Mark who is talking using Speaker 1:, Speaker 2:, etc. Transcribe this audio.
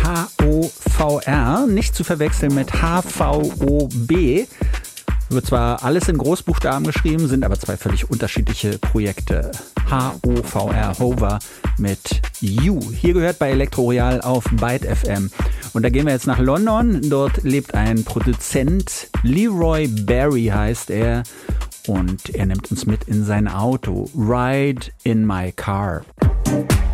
Speaker 1: HOVR, nicht zu verwechseln mit HVOB. Wird zwar alles in Großbuchstaben geschrieben, sind aber zwei völlig unterschiedliche Projekte. HOVR, Hover mit You. Hier gehört bei Elektro Royal auf Byte FM. Und da gehen wir jetzt nach London. Dort lebt ein Produzent, Leroy Barry heißt er. Und er nimmt uns mit in sein Auto. Ride in my car.